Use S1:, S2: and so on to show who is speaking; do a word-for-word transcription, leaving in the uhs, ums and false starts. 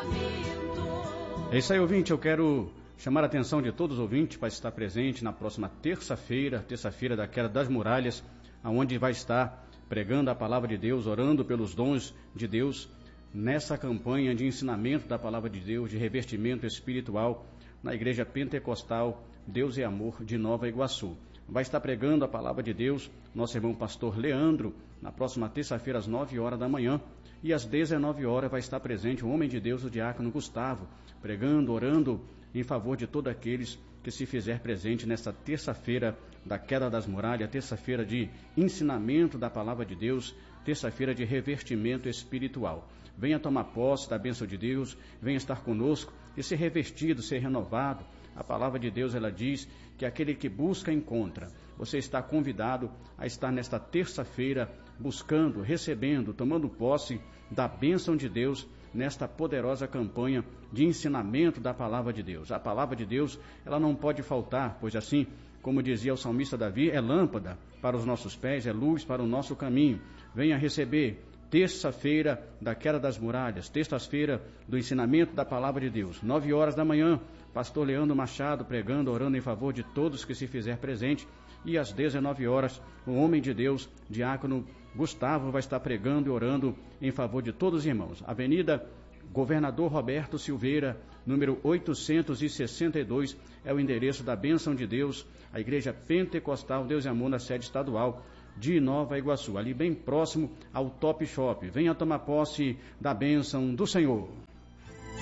S1: É isso aí, ouvinte, eu quero chamar a atenção de todos os ouvintes para estar presente na próxima terça-feira, terça-feira da Queda das Muralhas, onde vai estar pregando a palavra de Deus, orando pelos dons de Deus, nessa campanha de ensinamento da palavra de Deus, de revestimento espiritual, na Igreja Pentecostal Deus e Amor de Nova Iguaçu. Vai estar pregando a palavra de Deus nosso irmão pastor Leandro, na próxima terça-feira às nove horas da manhã, e às dezenove horas vai estar presente o homem de Deus, o diácono Gustavo, pregando, orando em favor de todos aqueles que se fizer presente nesta terça-feira da Queda das Muralhas, terça-feira de ensinamento da palavra de Deus, terça-feira de revestimento espiritual. Venha tomar posse da bênção de Deus, venha estar conosco e ser revestido, ser renovado. A palavra de Deus, ela diz que aquele que busca, encontra. Você está convidado a estar nesta terça-feira buscando, recebendo, tomando posse da bênção de Deus nesta poderosa campanha de ensinamento da palavra de Deus. A palavra de Deus, ela não pode faltar, pois assim, como dizia o salmista Davi, é lâmpada para os nossos pés, é luz para o nosso caminho. Venha receber terça-feira da Queda das Muralhas, terça-feira do ensinamento da palavra de Deus, nove horas da manhã, pastor Leandro Machado pregando, orando em favor de todos que se fizer presente, e às dezenove horas, o homem de Deus, diácono Gustavo, vai estar pregando e orando em favor de todos os irmãos. Avenida Governador Roberto Silveira, número oitocentos e sessenta e dois, é o endereço da bênção de Deus, a Igreja Pentecostal Deus e Amor, na sede estadual de Nova Iguaçu, ali bem próximo ao Top Shop. Venha tomar posse da bênção do Senhor.